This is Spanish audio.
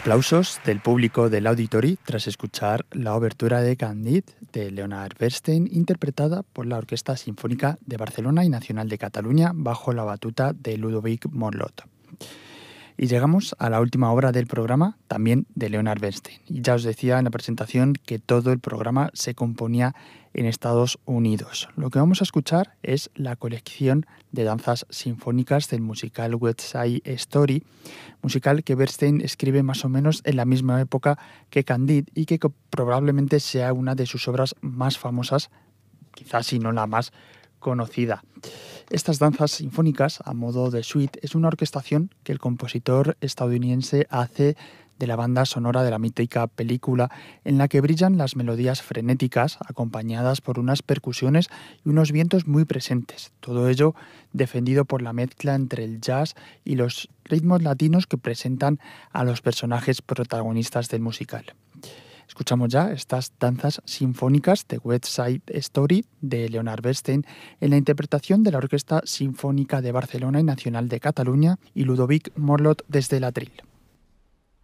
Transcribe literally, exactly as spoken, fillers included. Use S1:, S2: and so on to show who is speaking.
S1: Aplausos del público del Auditori tras escuchar la obertura de Candide de Leonard Bernstein, interpretada por la Orquesta Sinfónica de Barcelona y Nacional de Cataluña bajo la batuta de Ludovic Morlot. Y llegamos a la última obra del programa, también de Leonard Bernstein. Y ya os decía en la presentación que todo el programa se componía en Estados Unidos. Lo que vamos a escuchar es la colección de danzas sinfónicas del musical West Side Story, musical que Bernstein escribe más o menos en la misma época que Candide y que probablemente sea una de sus obras más famosas, quizás si no la más conocida. Estas danzas sinfónicas, a modo de suite, es una orquestación que el compositor estadounidense hace de la banda sonora de la mítica película, en la que brillan las melodías frenéticas acompañadas por unas percusiones y unos vientos muy presentes. Todo ello defendido por la mezcla entre el jazz y los ritmos latinos que presentan a los personajes protagonistas del musical. Escuchamos ya estas danzas sinfónicas de West Side Story de Leonard Bernstein en la interpretación de la Orquesta Sinfónica de Barcelona y Nacional de Cataluña y Ludovic Morlot desde el atril.